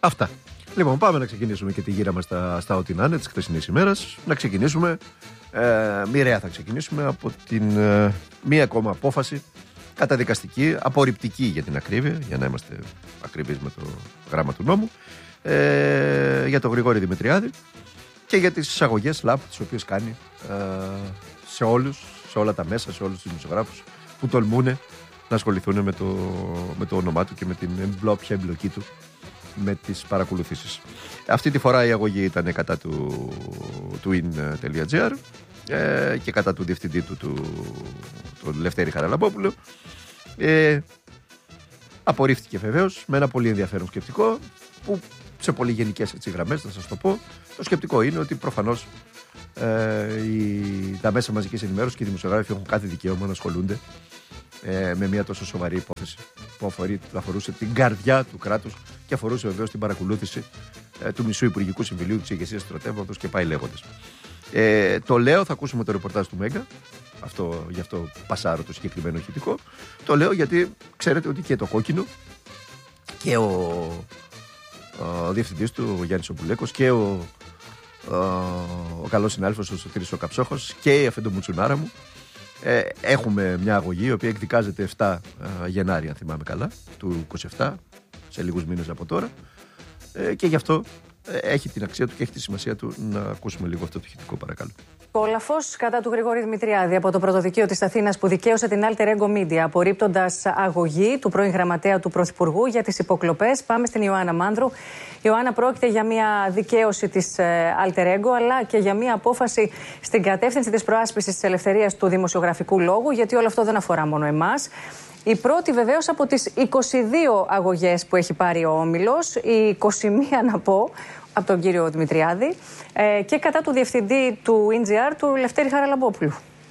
Αυτά. Λοιπόν, πάμε να ξεκινήσουμε και τη γύρα μας στα ό,τι να είναι της χθεσινής ημέρας. Να ξεκινήσουμε, μοιραία θα ξεκινήσουμε από την μία ακόμα απόφαση καταδικαστική, απορριπτική για την ακρίβεια, για να είμαστε ακριβείς με το γράμμα του νόμου, για τον Γρηγόρη Δημητριάδη και για τις εισαγωγές ΛΑΠ τις οποίες κάνει σε όλα τα μέσα, σε όλους τους δημοσιογράφους που τολμούν να ασχοληθούν με το όνομά του και με την ποια εμπλοκή του με τις παρακολουθήσεις. Αυτή τη φορά η αγωγή ήταν κατά του in.gr και κατά του διευθυντή του Λευτέρη Χαραλαμπόπουλου. Απορρίφθηκε βεβαίως με ένα πολύ ενδιαφέρον σκεπτικό που σε πολύ γενικές γραμμές, να σας το πω. Το σκεπτικό είναι ότι προφανώς τα μέσα μαζικής ενημέρωσης και οι δημοσιογράφοι έχουν κάθε δικαίωμα να ασχολούνται με μια τόσο σοβαρή υπόθεση που αφορούσε την καρδιά του κράτους και αφορούσε βεβαίως την παρακολούθηση του μισού Υπουργικού Συμβουλίου, της ηγεσίας του στρατεύματος και πάει λέγοντας. Το λέω, θα ακούσουμε το ρεπορτάζ του Μέγκα, γι' αυτό πασάρω το συγκεκριμένο ηχητικό. Το λέω γιατί ξέρετε ότι και το Κόκκινο και ο διευθυντής του, ο Γιάννης Οπουλέκος, και ο καλός συνάδελφος ο Σωτήρης ο Καψόχος και η Αφέντο Μουτσουνάρα μου έχουμε μια αγωγή η οποία εκδικάζεται 7 Γενάρη, αν θυμάμαι καλά, του 27, σε λίγους μήνες από τώρα, και γι' αυτό έχει την αξία του και έχει τη σημασία του να ακούσουμε λίγο αυτό το ηχητικό, παρακαλώ. Όλαφος κατά του Γρηγόρη Δημητριάδη από το πρωτοδικείο της Αθήνας που δικαίωσε την Alter Ego Media απορρίπτοντας αγωγή του πρώην γραμματέα του Πρωθυπουργού για τις υποκλοπές. Πάμε στην Ιωάννα Μάνδρου. Ιωάννα, πρόκειται για μια δικαίωση της Alter Ego αλλά και για μια απόφαση στην κατεύθυνση της προάσπισης της ελευθερίας του δημοσιογραφικού λόγου, γιατί όλο αυτό δεν αφορά μόνο εμάς. Η πρώτη βεβαίως από τις 22 αγωγές που έχει πάρει ο Όμιλος, η 21 να πω, από τον κύριο Δημητριάδη, και κατά του διευθυντή του in.gr, του Λευτέρη Χαραλαμπόπουλου.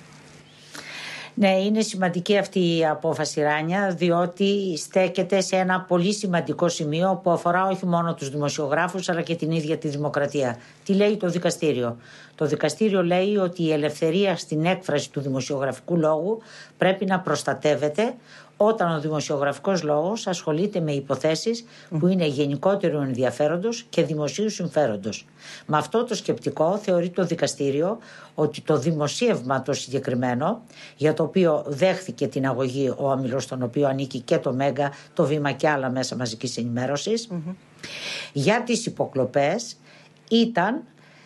Ναι, είναι σημαντική αυτή η απόφαση, Ράνια, διότι στέκεται σε ένα πολύ σημαντικό σημείο που αφορά όχι μόνο τους δημοσιογράφους αλλά και την ίδια τη δημοκρατία. Τι λέει το δικαστήριο? Το δικαστήριο λέει ότι η ελευθερία στην έκφραση του δημοσιογραφικού λόγου πρέπει να προστατεύεται όταν ο δημοσιογραφικός λόγος ασχολείται με υποθέσεις που είναι γενικότερου ενδιαφέροντος και δημοσίου συμφέροντος. Με αυτό το σκεπτικό θεωρεί το δικαστήριο ότι το δημοσίευμα το συγκεκριμένο, για το οποίο δέχθηκε την αγωγή ο Όμιλος, στον οποίο ανήκει και το Μέγκα, το Βήμα και άλλα μέσα μαζικής ενημέρωσης, για τις υποκλοπές ήταν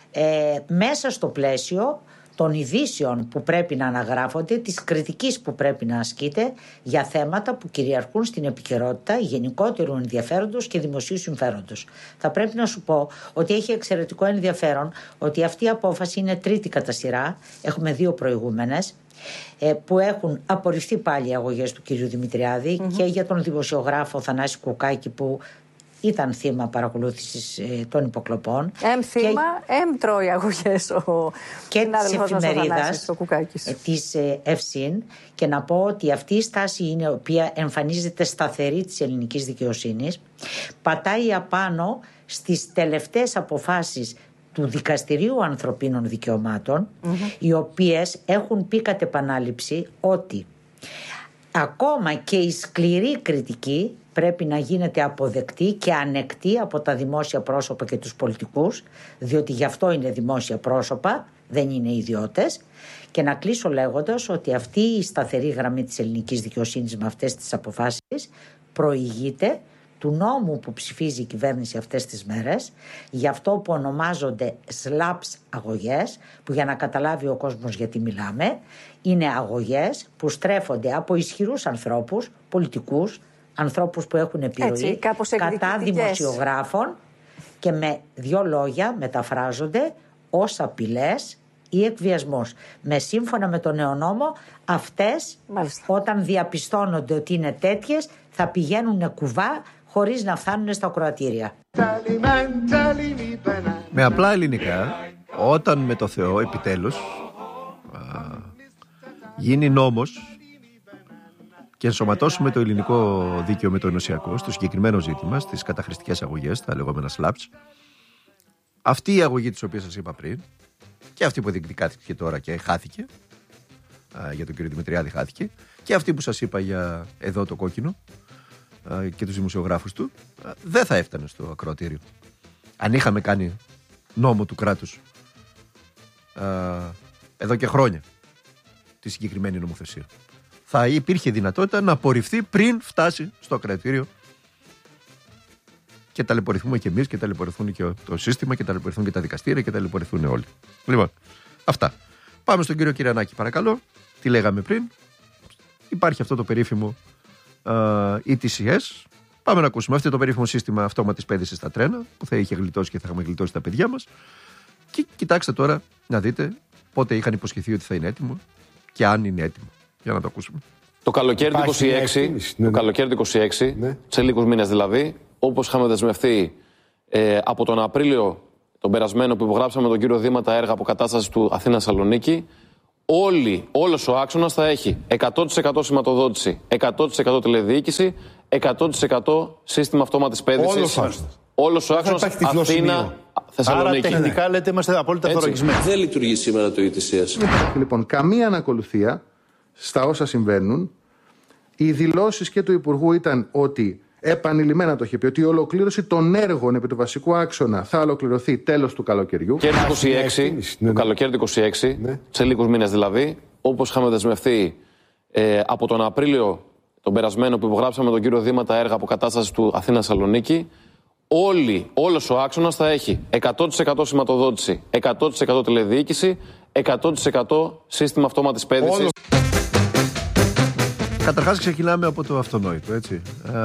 μέσα στο πλαίσιο των ειδήσεων που πρέπει να αναγράφονται, της κριτικής που πρέπει να ασκείται για θέματα που κυριαρχούν στην επικαιρότητα γενικότερου ενδιαφέροντος και δημοσίου συμφέροντος. Θα πρέπει να σου πω ότι έχει εξαιρετικό ενδιαφέρον ότι αυτή η απόφαση είναι τρίτη κατά σειρά. Έχουμε 2 προηγούμενες που έχουν απορριφθεί πάλι οι αγωγές του κυρίου Δημητριάδη και για τον δημοσιογράφο Θανάση Κουκάκη που ήταν θύμα παρακολούθησης των υποκλοπών. Θύμα, τρώει αγωγές και της εφημερίδας της Ευσύν. Και να πω ότι αυτή η στάση είναι η οποία εμφανίζεται σταθερή της ελληνικής δικαιοσύνης. Πατάει απάνω στις τελευταίες αποφάσεις του Δικαστηρίου Ανθρωπίνων Δικαιωμάτων, οι οποίες έχουν πει κατ' επανάληψη ότι ακόμα και η σκληρή κριτική πρέπει να γίνεται αποδεκτή και ανεκτή από τα δημόσια πρόσωπα και τους πολιτικούς, διότι γι' αυτό είναι δημόσια πρόσωπα, δεν είναι ιδιώτες. Και να κλείσω λέγοντας ότι αυτή η σταθερή γραμμή της ελληνικής δικαιοσύνης με αυτές τις αποφάσεις προηγείται του νόμου που ψηφίζει η κυβέρνηση αυτές τις μέρες, για αυτό που ονομάζονται SLAPS αγωγές, που για να καταλάβει ο κόσμος γιατί μιλάμε, είναι αγωγές που στρέφονται από ισχυρούς ανθρώπους, πολιτικούς, ανθρώπους που έχουν επιρροή κατά δημοσιογράφων και με 2 λόγια μεταφράζονται ως απειλές ή εκβιασμός. Σύμφωνα με τον νέο νόμο, αυτές όταν διαπιστώνονται ότι είναι τέτοιες θα πηγαίνουν κουβά χωρίς να φτάνουν στα ακροατήρια. Με απλά ελληνικά, όταν με το Θεό επιτέλους γίνει νόμος και ενσωματώσουμε το ελληνικό δίκαιο με το ενωσιακό στο συγκεκριμένο ζήτημα, στις καταχρηστικές αγωγές, τα λεγόμενα SLAPS, αυτή η αγωγή της οποίας σας είπα πριν και αυτή που διεκδικάθηκε τώρα και χάθηκε, για τον κύριο Δημητριάδη χάθηκε, και αυτή που σας είπα για εδώ το Κόκκινο, και τους δημοσιογράφους του, δεν θα έφτανε στο ακροατήριο. Αν είχαμε κάνει νόμο του κράτους εδώ και χρόνια τη συγκεκριμένη νομοθεσία, θα υπήρχε δυνατότητα να απορριφθεί πριν φτάσει στο ακροατήριο και ταλαιπωρηθούμε και εμείς και ταλαιπωρηθούν και το σύστημα και ταλαιπωρηθούν και τα δικαστήρια και ταλαιπωρηθούν όλοι. Λοιπόν, αυτά. Πάμε στον κύριο Κυριανάκη, παρακαλώ. Τι λέγαμε πριν? Υπάρχει αυτό το περίφημο ETCS. Πάμε να ακούσουμε αυτό το περίφημο σύστημα αυτόματης πέδησης στα τρένα που θα είχε γλιτώσει και θα είχαμε γλιτώσει τα παιδιά μας. Και κοιτάξτε τώρα να δείτε πότε είχαν υποσχεθεί ότι θα είναι έτοιμο και αν είναι έτοιμο. Για να το ακούσουμε. Το καλοκαίρι του 26, ναι. Σε λίγους μήνες δηλαδή, όπως είχαμε δεσμευτεί από τον Απρίλιο τον περασμένο που υπογράψαμε τον κύριο Δήμα τα έργα αποκατάστασης του Αθήνα-Σαλονίκη, όλος ο άξονας θα έχει 100% σηματοδότηση, 100% τηλεδιοίκηση, 100% σύστημα αυτόματης πέδησης. Όλος ο άξονας Αθήνα-Θεσσαλονίκη. Άρα τεχνικά λέτε είμαστε απόλυτα θωρακισμένοι. Δεν λειτουργεί σήμερα το ETCS. Λοιπόν, καμία ανακολουθία στα όσα συμβαίνουν. Οι δηλώσεις και του Υπουργού ήταν ότι επανειλημμένα το είχε πει ότι η ολοκλήρωση των έργων επί του βασικού άξονα θα ολοκληρωθεί τέλος του καλοκαιριού. Και το καλοκαίρι του 26, ναι. Σε λίγους μήνες δηλαδή, όπως είχαμε δεσμευτεί από τον Απρίλιο τον περασμένο που υπογράψαμε τον κύριο Δήμα τα έργα αποκατάστασης του Αθήνα-Σαλονίκη, όλος ο άξονας θα έχει 100% σηματοδότηση, 100% τηλεδιοίκηση, 100% σύστημα αυτόματης πέδησης. Καταρχάς ξεκινάμε από το αυτονόητο, έτσι.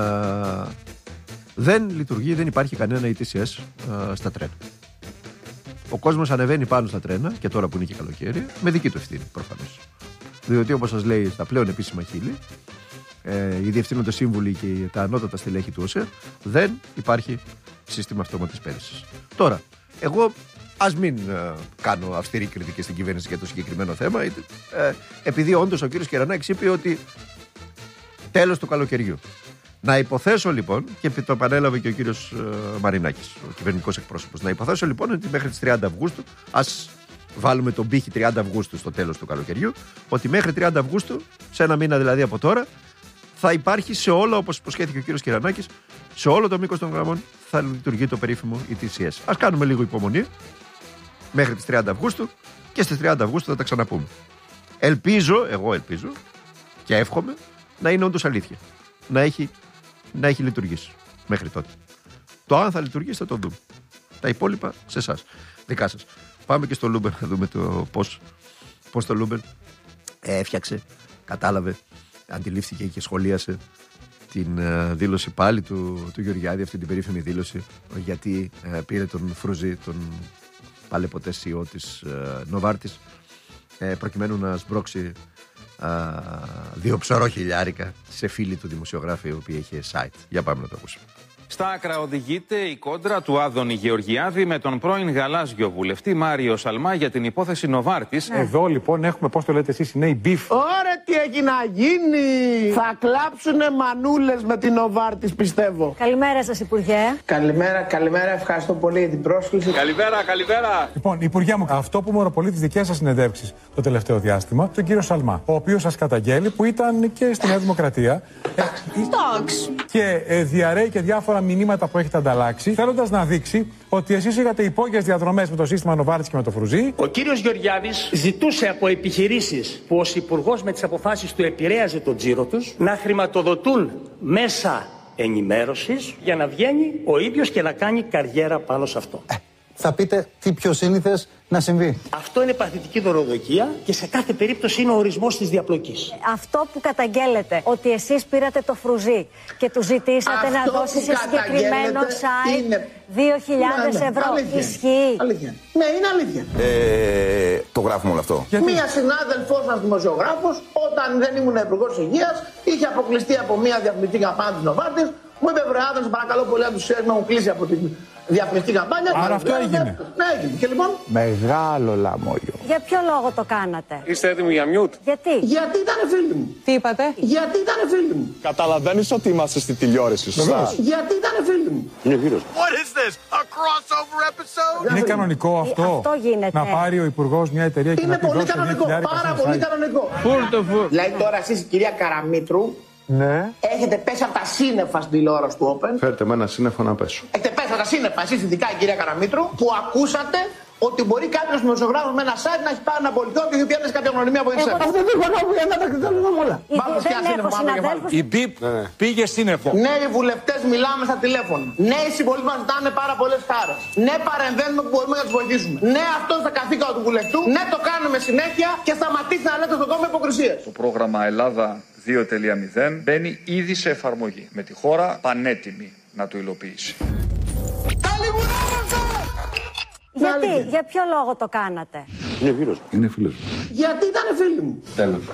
Δεν λειτουργεί, δεν υπάρχει κανένα ETCS στα τρένα. Ο κόσμος ανεβαίνει πάνω στα τρένα, και τώρα που είναι και καλοκαίρι, με δική του ευθύνη προφανώς. Διότι όπως σας λέει στα πλέον επίσημα χείλη, οι διευθύνοντες σύμβουλοι και τα ανώτατα στελέχη του ΟΣΕ, δεν υπάρχει σύστημα αυτόματης πέδησης. Τώρα, εγώ ας μην κάνω αυστηρή κριτική στην κυβέρνηση για το συγκεκριμένο θέμα, επειδή όντως ο κύριος Κερανάκης είπε ότι τέλος του καλοκαιριού. Να υποθέσω λοιπόν, και το επανέλαβε και ο κύριος Μαρινάκης, ο κυβερνητικός εκπρόσωπος, να υποθέσω λοιπόν ότι μέχρι τις 30 Αυγούστου, ας βάλουμε τον πύχη 30 Αυγούστου στο τέλος του καλοκαιριού, ότι μέχρι 30 Αυγούστου, σε ένα μήνα δηλαδή από τώρα, θα υπάρχει σε όλο, όπως υποσχέθηκε ο κύριος Κερανάκης, σε όλο το μήκος των γραμμών θα λειτουργεί το περίφημο ETCS. Ας κάνουμε λίγο υπομονή μέχρι τις 30 Αυγούστου και στις 30 Αυγούστου θα τα ξαναπούμε. Εγώ ελπίζω και εύχομαι να είναι όντως αλήθεια. Να έχει λειτουργήσει μέχρι τότε. Το αν θα λειτουργήσει θα το δούμε. Τα υπόλοιπα σε εσάς. Δικά σας. Πάμε και στο Λούμπερ να δούμε πώς το Λούμπερ έφτιαξε, κατάλαβε, αντιλήφθηκε και σχολίασε την δήλωση πάλι του Γεωργιάδη, αυτή την περίφημη δήλωση, γιατί πήρε τον Φρουζή, τον παλαιποτέ CEO της Νοβάρτης, προκειμένου να σμπρώξει 2 ψωροχιλιάρικα σε φίλη του δημοσιογράφου, η οποία είχε site. Για πάμε να το ακούσουμε. Στα άκρα οδηγείται η κόντρα του Άδωνη Γεωργιάδη με τον πρώην γαλάζιο βουλευτή Μάριο Σαλμά για την υπόθεση Νοβάρτης. Εδώ λοιπόν έχουμε, πώς το λέτε εσείς, οι νέοι μπιφ. Ωραία, τι έχει να γίνει! Θα κλάψουνε μανούλες με την Νοβάρτης, πιστεύω. Καλημέρα σας, Υπουργέ. Καλημέρα, ευχαριστώ πολύ για την πρόσκληση. Καλημέρα. Λοιπόν, Υπουργέ μου, αυτό που μοροπολεί τις δικές σας συνεντεύξεις το τελευταίο διάστημα, τον κύριο Σαλμά, ο οποίος σας καταγγέλει, που ήταν και στη Νέα Δημοκρατία. Και διαρρέει και διάφορα μηνύματα που έχετε ανταλλάξει, θέλοντας να δείξει ότι εσείς είχατε υπόγειες διαδρομές με το σύστημα Νοβάρτης και με το Φρουζί. Ο κύριος Γεωργιάδης ζητούσε από επιχειρήσεις που ως υπουργός με τις αποφάσεις του επηρέαζε τον τζίρο τους να χρηματοδοτούν μέσα ενημέρωσης για να βγαίνει ο ίδιος και να κάνει καριέρα πάνω σε αυτό. Θα πείτε τι πιο σύνηθες να συμβεί. Αυτό είναι παθητική δωροδοκία και σε κάθε περίπτωση είναι ο ορισμός της διαπλοκής. Αυτό που καταγγέλλεται, ότι εσείς πήρατε το Φρουζί και του ζητήσατε να δώσει σε συγκεκριμένο site 2.000 ευρώ. Ισχύει? Αλήθεια. Ναι, είναι αλήθεια. Το γράφουμε όλο αυτό. Μία συνάδελφός μας δημοσιογράφος, όταν δεν ήμουν υπουργός υγείας, είχε αποκλειστεί από μία διαφημιστική καμπάνια της Νοβάρτης. Μου είπε, βρε Άδωνη, παρακαλώ πολύ, αν τους ξέρει να μου κλείσει από την διαφημιστική καμπάνια. Άρα αυτό έγινε. Ναι, έγινε. Και λοιπόν. Μεγάλο λαμόγιο. Για ποιο λόγο το κάνατε? Είστε έτοιμοι για μιούτ? Γιατί? Γιατί ήταν φίλοι μου. Τι είπατε? Γιατί ήταν φίλοι μου. Καταλαβαίνεις ότι είμαστε στη τηλεόραση, σωστά? Γιατί ήταν φίλοι μου. Είναι γύρω. What is this? A crossover episode? Είναι κανονικό αυτό? Αυτό γίνεται. Να πάρει ο υπουργός μια εταιρεία και να πει πολύ κανονικό. Πάρα πολύ κανονικό. Δηλαδή τώρα εσείς, κυρία Καραμήτρου, Ναι. Έχετε πέσει από τα σύννεφα στην τηλεόραση του Open. Φέρτε με ένα σύννεφο να πέσω. Έχετε πέσει από τα σύννεφα, εσείς ειδικά η κυρία Καραμήτρου, που ακούσατε ότι μπορεί κάποιος δημοσιογράφος με ένα site να έχει πάρει ένα πολιτικό και έχει πιάσει κάποια γνωριμία από εσένα. Αυτό δεν έχω να πω για να τα κριτέλουμε όλα. Η BIP πήγε σύννεφο. Νέοι βουλευτές μιλάμε στα τηλέφωνα. Νέοι συμπολίτες μας ζητάνε πάρα πολλές χάρες. Ναι, παρεμβαίνουμε που μπορούμε να τους βοηθήσουμε. Ναι, αυτό είναι στα καθήκοντα του βουλευτού. Ναι, το κάνουμε συνέχεια και σταματήστε να λέτε στον κόσμο υποκρισίες. Το πρόγραμμα Ελλάδα 2.0 μπαίνει ήδη σε εφαρμογή, με τη χώρα πανέτοιμη να το υλοποιήσει. Γιατί, για ποιο λόγο το κάνατε? Είναι φίλος μου. Είναι φίλος μου. Γιατί ήταν φίλοι μου.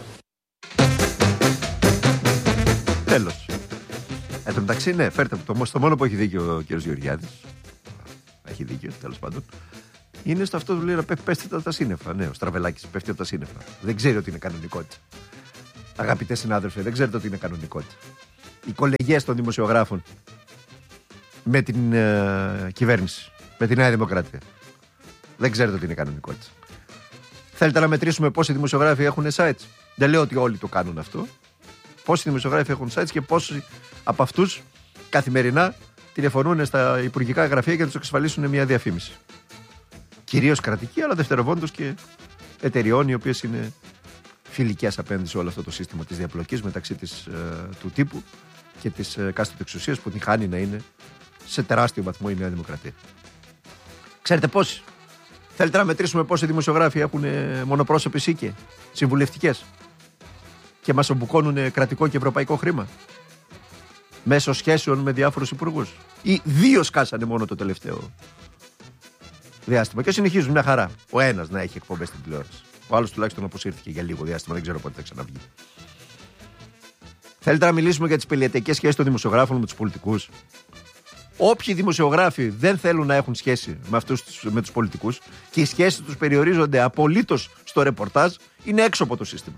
Τέλος. Εν τω μεταξύ, ναι, φέρτε το μόνο που έχει δίκιο ο κ. Γεωργιάδης. Έχει δίκιο, τέλος πάντων. Είναι στο αυτό που λέει να πέφτει από τα σύννεφα. Ναι, ο Στραβελάκης πέφτει από τα σύννεφα. Δεν ξέρει ότι είναι κανονικότητα. Αγαπητέ συνάδελφοι, δεν ξέρετε ότι είναι κανονικότητα. Οι κολεγιές των δημοσιογράφων με την κυβέρνηση, με τη Νέα Δημοκρατία. Δεν ξέρετε ότι είναι κανονικότητα. Θέλετε να μετρήσουμε πόσοι δημοσιογράφοι έχουν sites? Δεν λέω ότι όλοι το κάνουν αυτό. Πόσοι δημοσιογράφοι έχουν sites και πόσοι από αυτούς καθημερινά τηλεφωνούν στα υπουργικά γραφεία για να τους εξασφαλίσουν μια διαφήμιση. Κυρίως κρατική, αλλά δευτεροβόντως και εταιριών οι οποίες είναι φιλικές απέναντι σε όλο αυτό το σύστημα της διαπλοκής μεταξύ του τύπου και της κάστοτε εξουσίας που την χάνει να είναι σε τεράστιο βαθμό η Νέα Δημοκρατία. Ξέρετε πόσοι? Θέλετε να μετρήσουμε πόσοι δημοσιογράφοι έχουν μονοπρόσωπες ή και συμβουλευτικές και μας ομπουκώνουν κρατικό και ευρωπαϊκό χρήμα μέσω σχέσεων με διάφορους υπουργούς? Ή 2 σκάσανε μόνο το τελευταίο διάστημα και συνεχίζουν μια χαρά. Ο ένας να έχει εκπομπές στην τηλεόραση. Ο άλλος τουλάχιστον αποσύρθηκε για λίγο διάστημα, δεν ξέρω πότε θα ξαναβγεί. Θέλετε να μιλήσουμε για τις πελιατικές σχέσεις των δημοσιογράφων με τους πολιτικούς? Όποιοι δημοσιογράφοι δεν θέλουν να έχουν σχέση με τους πολιτικούς και οι σχέσεις τους περιορίζονται απολύτως στο ρεπορτάζ, είναι έξω από το σύστημα.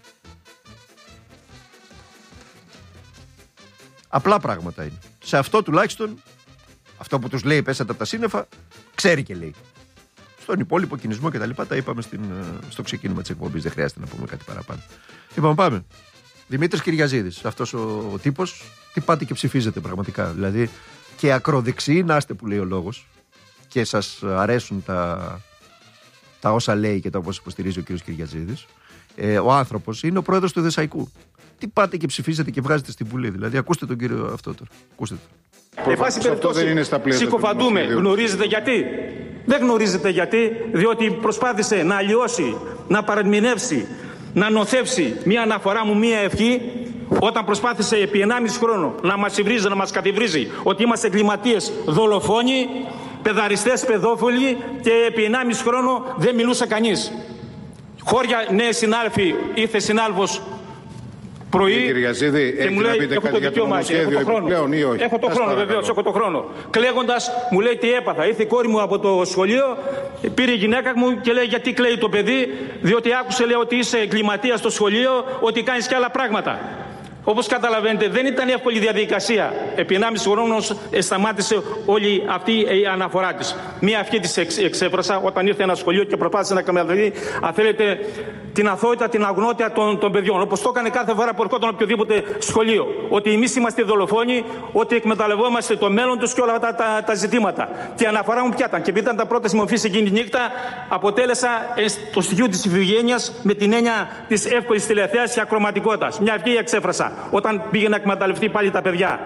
Απλά πράγματα είναι. Σε αυτό τουλάχιστον, αυτό που τους λέει πέσατε από τα σύννεφα, ξέρει και λέει. Στον υπόλοιπο κινησμό και τα λοιπά τα είπαμε στο ξεκίνημα της εκπομπής, δεν χρειάζεται να πούμε κάτι παραπάνω. Λοιπόν, πάμε. Δημήτρης Κυριαζίδης, αυτός ο τύπος, τι πάτε και ψηφίζετε πραγματικά. Δηλαδή, και ακροδεξιοί να είστε που λέει ο λόγος και σας αρέσουν τα όσα λέει και τα όπως υποστηρίζει ο κ. Κυριαζίδης. Ο άνθρωπος είναι ο πρόεδρος του Δεσσαϊκού. Τι πάτε και ψηφίζετε και βγάζετε στη Βουλή? Δηλαδή, ακούστε τον κύριο αυτό τώρα. Ακούστε το. Εν πάση περιπτώσει, συκοφαντούμε. Γνωρίζετε γιατί? Δεν γνωρίζετε γιατί, διότι προσπάθησε να αλλοιώσει, να παρεμηνεύσει, να νοθεύσει μία αναφορά μου, μία ευχή, όταν προσπάθησε επί 1,5 χρόνο να μας υβρίζει, να μας κατηβρίζει ότι είμαστε εγκληματίες, δολοφόνοι, παιδαριστές, παιδόφιλοι και επί 1,5 χρόνο δεν μιλούσε κανείς. Χώρια νέοι συνάλφοι, ήρθε συνάλφος πρωί και μου λέει έχω το δικαίωμα, έχω το χρόνο. Έχω το χρόνο βεβαίως, έχω το χρόνο. Κλαίγοντας μου λέει τι έπαθα. Ήρθε η κόρη μου από το σχολείο, πήρε η γυναίκα μου και λέει γιατί κλαίει το παιδί, διότι άκουσε λέει ότι είσαι εγκληματίας στο σχολείο, ότι κάνεις και άλλα πράγματα. Όπως καταλαβαίνετε, δεν ήταν εύκολη διαδικασία. Επί 1,5 χρόνο σταμάτησε όλη αυτή η αναφορά της. Μία ευχή της εξέφρασα όταν ήρθε ένα σχολείο και προσπάθησε να καμιαδεί, αν θέλετε, την αθωότητα, την αγνότητα των παιδιών. Όπως το έκανε κάθε φορά που ερχόταν οποιοδήποτε σχολείο. Ότι εμείς είμαστε δολοφόνοι, ότι εκμεταλλευόμαστε το μέλλον τους και όλα αυτά τα ζητήματα. Και η αναφορά μου ποια ήταν? Και επειδή ήταν τα πρώτα συμμορφής εκείνη τη νύχτα, αποτέλεσα το στοιχείο της ιφηγένειας με την έννοια της εύκολης τηλεθέασης και ακροματικότητας. Μια ευχή εξέφρασα όταν πήγε να εκμεταλλευτεί πάλι τα παιδιά.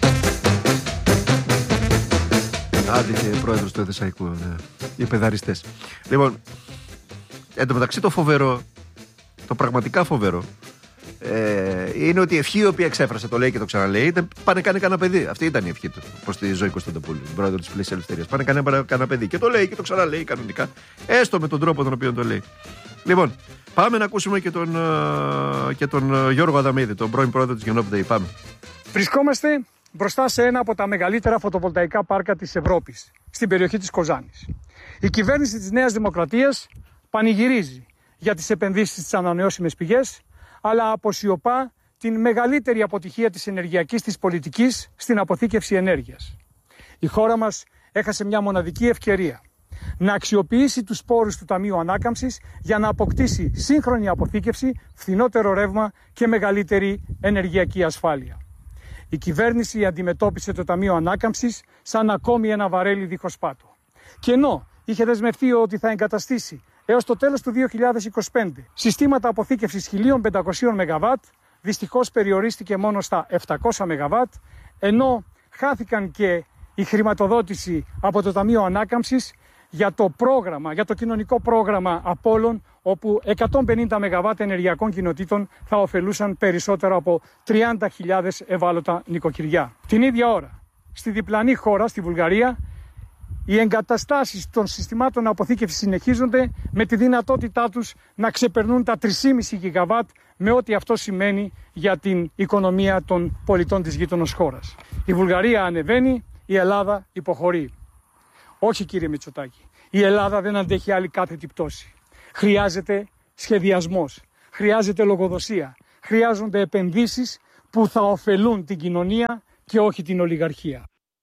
Άντε και πρόεδρος του Εδεσσαϊκού, ναι. Οι παιδαριστές. Λοιπόν, εν τω μεταξύ το φοβερό, το πραγματικά φοβερό, είναι ότι η ευχή η οποία εξέφρασε, το λέει και το ξαναλέει, ήταν πάνε κάνε κανένα παιδί. Αυτή ήταν η ευχή του προς τη Ζωή Κωνσταντοπούλου, την πρόεδρο της Πλαίσιας Ελευθερίας. Πάνε κάνε κανένα παιδί. Και το λέει και το ξαναλέει κανονικά, έστω με τον τρόπο τον οποίο το λέει. Λοιπόν, πάμε να ακούσουμε και τον Γιώργο Αδαμίδη, τον πρώην πρόεδρο της Γενόπητα. Πάμε. Βρισκόμαστε μπροστά σε ένα από τα μεγαλύτερα φωτοβολταϊκά πάρκα της Ευρώπης, στην περιοχή της Κοζάνης. Η κυβέρνηση της Νέας Δημοκρατίας πανηγυρίζει για τις επενδύσεις στις ανανεώσιμες πηγές, αλλά αποσιωπά την μεγαλύτερη αποτυχία της ενεργειακής της πολιτικής στην αποθήκευση ενέργειας. Η χώρα μας έχασε μια μοναδική ευκαιρία να αξιοποιήσει τους πόρους του Ταμείου Ανάκαμψης για να αποκτήσει σύγχρονη αποθήκευση, φθηνότερο ρεύμα και μεγαλύτερη ενεργειακή ασφάλεια. Η κυβέρνηση αντιμετώπισε το Ταμείο Ανάκαμψης σαν ακόμη ένα βαρέλι δίχως πάτο. Και ενώ είχε δεσμευτεί ότι θα εγκαταστήσει έως το τέλος του 2025 συστήματα αποθήκευσης 1.500 ΜΒ, δυστυχώς περιορίστηκε μόνο στα 700 ΜΒ, ενώ χάθηκαν και η χρηματοδότηση από το Ταμείο Ανάκαμψης για το κοινωνικό πρόγραμμα Απόλλων, όπου 150 ΜΒ ενεργειακών κοινοτήτων θα ωφελούσαν περισσότερο από 30.000 ευάλωτα νοικοκυριά. Την ίδια ώρα, στη διπλανή χώρα, στη Βουλγαρία, οι εγκαταστάσεις των συστημάτων αποθήκευσης συνεχίζονται με τη δυνατότητά τους να ξεπερνούν τα 3,5 ΓΒ, με ό,τι αυτό σημαίνει για την οικονομία των πολιτών της γείτονος χώρας. Η Βουλγαρία ανεβαίνει, η Ελλάδα υποχωρεί. Όχι, κύριε Μητσοτάκη, η Ελλάδα δεν αντέχει άλλη κάθετη πτώση. Χρειάζεται σχεδιασμός, χρειάζεται λογοδοσία, χρειάζονται επενδύσεις που θα ωφελούν την κοινωνία και όχι την ολιγαρχία.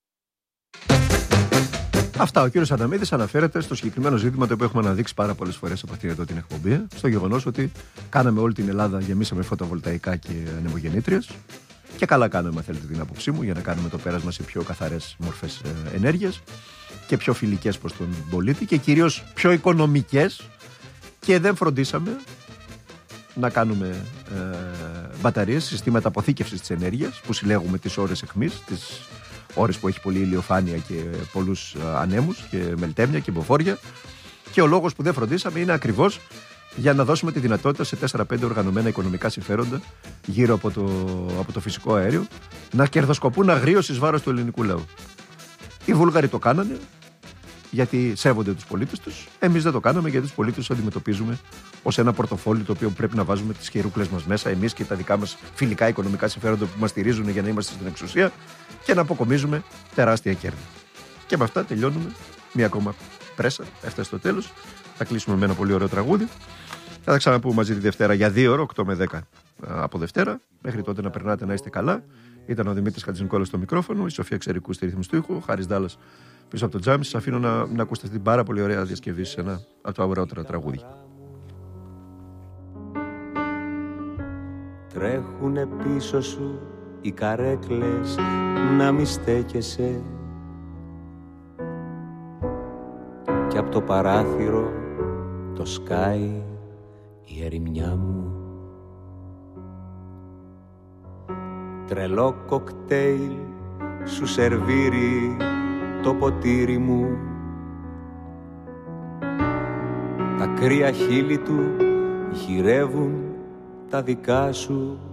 Αυτά. Ο κύριος Αδαμίδης αναφέρεται στο συγκεκριμένο ζήτημα το οποίο έχουμε αναδείξει πάρα πολλές φορές από αυτήν εδώ την εκπομπή. Στο γεγονός ότι κάναμε όλη την Ελλάδα, γεμίσαμε φωτοβολταϊκά και ανεμογεννήτριες. Και καλά κάναμε, αν θέλετε την άποψή μου, για να κάνουμε το πέρασμα σε πιο καθαρές μορφές ενέργειας και πιο φιλικές προς τον πολίτη και κυρίως πιο οικονομικές. Και δεν φροντίσαμε να κάνουμε μπαταρίες, συστήματα αποθήκευσης της ενέργειας που συλλέγουμε τις ώρες αιχμής, τις ώρες που έχει πολλή ηλιοφάνεια και πολλούς ανέμους και μελτέμια και μποφόρια. Και ο λόγος που δεν φροντίσαμε είναι ακριβώς για να δώσουμε τη δυνατότητα σε 4-5 οργανωμένα οικονομικά συμφέροντα γύρω από το φυσικό αέριο να κερδοσκοπούν αγρίως εις βάρος του ελληνικού λαού. Οι Βούλγαροι το κάνανε γιατί σέβονται τους πολίτες τους. Εμείς δεν το κάναμε γιατί τους πολίτες τους αντιμετωπίζουμε ως ένα πορτοφόλι το οποίο πρέπει να βάζουμε τις χειρούκλες μας μέσα, εμείς και τα δικά μας φιλικά οικονομικά συμφέροντα που μας στηρίζουν για να είμαστε στην εξουσία και να αποκομίζουμε τεράστια κέρδη. Και με αυτά τελειώνουμε μία ακόμα πρέσα. Έφτασε στο τέλος. Θα κλείσουμε με ένα πολύ ωραίο τραγούδι. Θα τα ξαναπούμε μαζί τη Δευτέρα για 2 ώρες, 8 με 10 από Δευτέρα. Μέχρι τότε να περνάτε, να είστε καλά. Ήταν ο Δημήτρης Χατζηνικόλας στο μικρόφωνο, η Σοφία Ξερικού στη ρύθμιση του ήχου, ο Χάρης Ντάλλας πίσω από το τζάμι. Σας αφήνω να ακούσετε την πάρα πολύ ωραία διασκευή σε ένα από τα ωραιότερα τραγούδια. Τρέχουνε πίσω σου οι καρέκλες να μη στέκεσαι κι απ' το παράθυρο το σκάει η ερημιά μου. Τρελό κοκτέιλ σου σερβίρει το ποτήρι μου. Τα κρύα χείλη του γυρεύουν τα δικά σου.